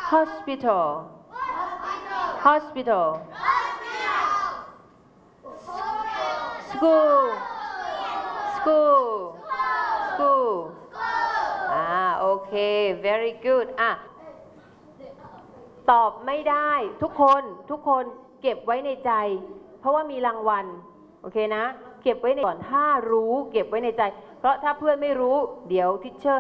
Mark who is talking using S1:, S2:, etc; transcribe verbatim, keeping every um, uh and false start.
S1: hospital hospital school school school อ่าโอเค very good อ่ะตอบไม่ได้ทุกคนทุกคนเก็บไว้ในใจเพราะว่ามีรางวัลโอเคนะเก็บไว้ในก่อนถ้ารู้เก็บไว้ในใจเพราะถ้าเพื่อนไม่รู้เดี๋ยวทิชเชอร์